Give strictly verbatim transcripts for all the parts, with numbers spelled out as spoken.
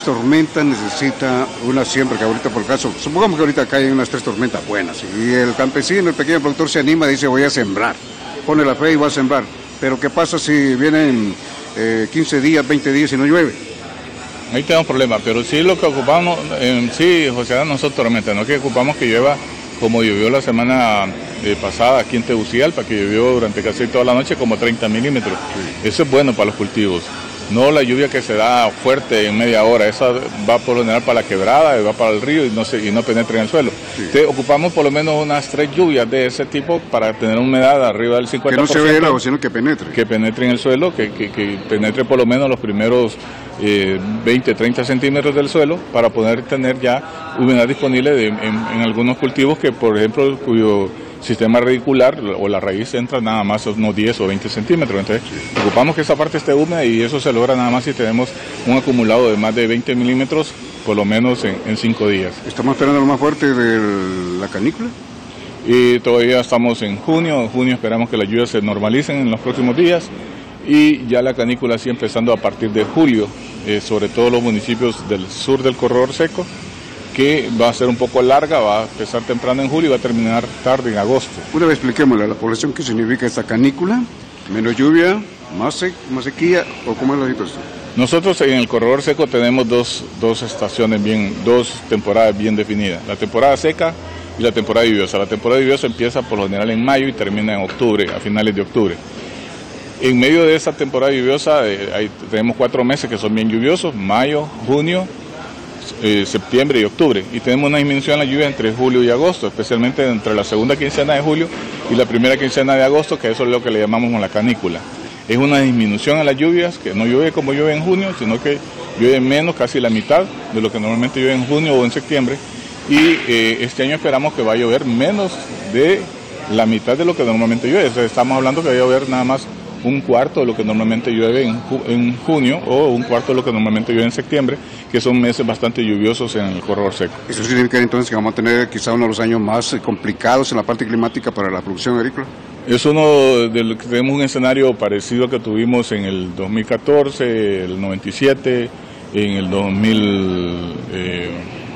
Tormenta necesita una siembra, que ahorita por caso, supongamos que ahorita caen unas tres tormentas buenas y el campesino, el pequeño productor se anima, dice voy a sembrar, pone la fe y va a sembrar, pero ¿qué pasa si vienen eh, quince días, veinte días y no llueve? Ahí tenemos problemas, pero sí lo que ocupamos, eh, sí, José, no son tormentas, no es que ocupamos que llueva como llovió la semana eh, pasada aquí en Tegucigalpa, que llovió durante casi toda la noche como treinta milímetros, sí. Eso es bueno para los cultivos. No la lluvia que se da fuerte en media hora, esa va por lo general para la quebrada, va para el río y no, se, y no penetra en el suelo. Sí. Entonces, ocupamos por lo menos unas tres lluvias de ese tipo para tener humedad arriba del cincuenta por ciento. Que no se vea el agua, sino que penetre. Que penetre en el suelo, que, que, que penetre por lo menos los primeros eh, veinte, treinta centímetros del suelo para poder tener ya humedad disponible de, en, en algunos cultivos que, por ejemplo, cuyo sistema radicular o la raíz entra nada más unos diez o veinte centímetros. Entonces, sí. Ocupamos que esa parte esté húmeda y eso se logra nada más si tenemos un acumulado de más de veinte milímetros, por lo menos en, en cinco días. ¿Estamos esperando lo más fuerte de la canícula? Y todavía estamos en junio. En junio esperamos que las lluvias se normalicen en los próximos días y ya la canícula sí empezando a partir de julio, eh, sobre todo los municipios del sur del corredor seco, que va a ser un poco larga, va a empezar temprano en julio y va a terminar tarde en agosto. Una vez expliquémosle a la población qué significa esta canícula, menos lluvia, más, sec, más sequía, o cómo es la situación. Nosotros en el corredor seco tenemos dos, dos estaciones bien, dos temporadas bien definidas, la temporada seca y la temporada lluviosa. La temporada lluviosa empieza por lo general en mayo y termina en octubre, a finales de octubre. En medio de esa temporada lluviosa eh, hay, tenemos cuatro meses que son bien lluviosos, mayo, junio, Eh, septiembre y octubre, y tenemos una disminución en la lluvia entre julio y agosto, especialmente entre la segunda quincena de julio y la primera quincena de agosto, que eso es lo que le llamamos la canícula. Es una disminución en las lluvias, que no llueve como llueve en junio, sino que llueve menos, casi la mitad de lo que normalmente llueve en junio o en septiembre, y eh, este año esperamos que va a llover menos de la mitad de lo que normalmente llueve. Entonces, estamos hablando que va a llover nada más un cuarto de lo que normalmente llueve en, ju en junio o un cuarto de lo que normalmente llueve en septiembre, que son meses bastante lluviosos en el corredor seco. ¿Eso significa entonces que vamos a tener quizá uno de los años más complicados en la parte climática para la producción agrícola? Es uno de los que tenemos un escenario parecido que tuvimos en el dos mil catorce, el noventa y siete, en el dos mil, eh,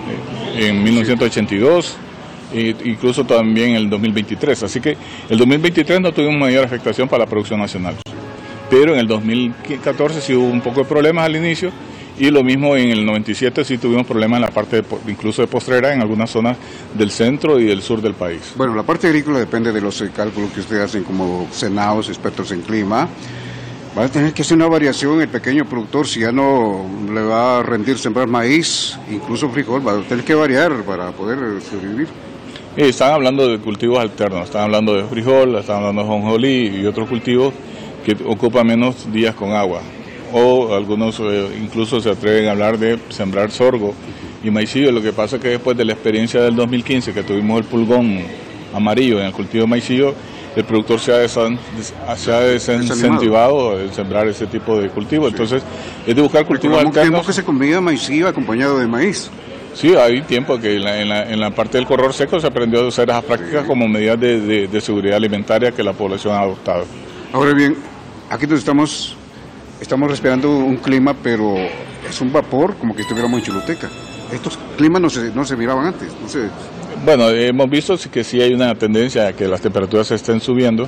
en mil novecientos ochenta y dos. E incluso también en el dos mil veintitrés, así que el dos mil veintitrés no tuvimos mayor afectación para la producción nacional, pero en el dos mil catorce sí hubo un poco de problemas al inicio, y lo mismo en el noventa y siete sí tuvimos problemas en la parte de, incluso de postrera en algunas zonas del centro y del sur del país. Bueno, la parte agrícola depende de los cálculos que ustedes hacen como senados, expertos en clima. Va a tener que hacer una variación el pequeño productor, si ya no le va a rendir sembrar maíz, incluso frijol, va a tener que variar para poder sobrevivir. Están hablando de cultivos alternos, están hablando de frijol, están hablando de jonjolí y otros cultivos que ocupan menos días con agua. O algunos eh, incluso se atreven a hablar de sembrar sorgo y maicillo. Lo que pasa es que después de la experiencia del dos mil quince, que tuvimos el pulgón amarillo en el cultivo de maicillo, el productor se ha, desan, se ha desincentivado en sembrar ese tipo de cultivo. Sí. Entonces, es de buscar cultivos alternos. ¿Cómo que se comía maicillo acompañado de maíz? Sí, hay tiempo que en la, en, la, en la parte del corredor seco se aprendió a hacer esas prácticas sí. como medidas de, de, de seguridad alimentaria que la población ha adoptado. Ahora bien, aquí nos estamos, estamos respirando un clima, pero es un vapor como que estuviéramos en Choluteca. Estos climas no se, no se miraban antes. No se... Bueno, hemos visto que sí hay una tendencia a que las temperaturas se estén subiendo.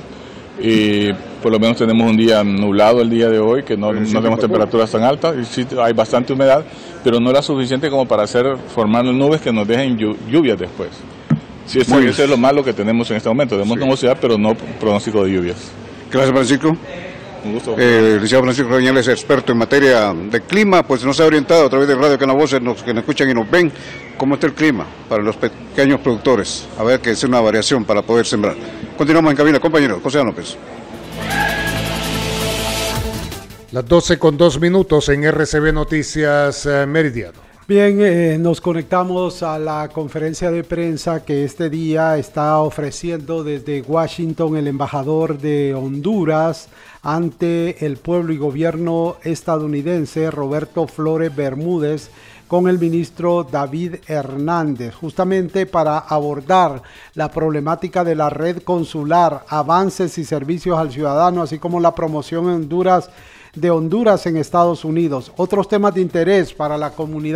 Y por lo menos tenemos un día nublado el día de hoy, que no, no tenemos temperaturas tan altas, y sí hay bastante humedad, pero no era suficiente como para hacer formar nubes que nos dejen lluvias después. Sí, eso, eso es lo malo que tenemos en este momento, tenemos sí. nubosidad, pero no pronóstico de lluvias. Gracias, Francisco. Un gusto. Eh, el licenciado Francisco Rañales es experto en materia de clima, pues nos ha orientado a través de Radio Canavoces, nos, que nos escuchan y nos ven, cómo está el clima para los pequeños productores. A ver que es una variación para poder sembrar. Continuamos en cabina, compañero José López. Las doce con dos minutos en R C B Noticias eh, Meridiano. Bien, eh, nos conectamos a la conferencia de prensa que este día está ofreciendo desde Washington el embajador de Honduras ante el pueblo y gobierno estadounidense, Roberto Flores Bermúdez, con el ministro David Hernández, justamente para abordar la problemática de la red consular, avances y servicios al ciudadano, así como la promoción en Honduras de Honduras en Estados Unidos. Otros temas de interés para la comunidad